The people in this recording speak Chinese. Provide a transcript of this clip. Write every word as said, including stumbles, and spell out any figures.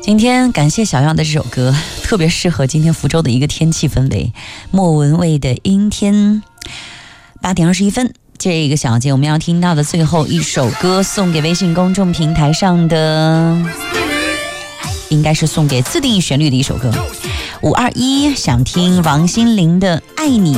今天感谢小样的这首歌，特别适合今天福州的一个天气氛围。莫文蔚的阴天。八点二十一分，这个小节我们要听到的最后一首歌，送给微信公众平台上的，应该是送给自定义旋律的一首歌。五二一想听王心凌的《爱你》。